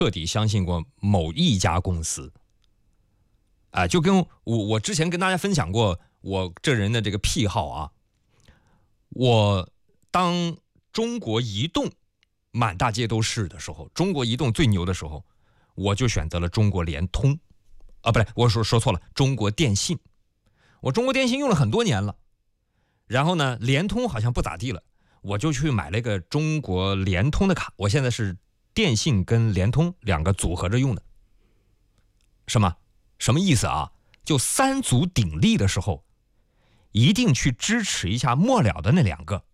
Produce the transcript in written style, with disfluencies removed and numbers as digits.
彻底相信过某一家公司。就跟我之前跟大家分享过我这人的这个癖好啊，我当中国移动满大街都是的时候，中国移动最牛的时候，我就选择了中国联通。不对，我说错了，中国电信。我中国电信用了很多年了，然后呢，联通好像不咋地了，我就去买了一个中国联通的卡。我现在是电信跟联通两个组合着用的。什么意思啊？就三足鼎立的时候，一定去支持一下末了的那两个。